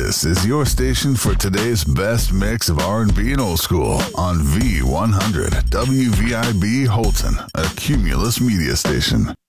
This is your station for today's best mix of R&B and old school on V100 WVIB Holton, a Cumulus media station.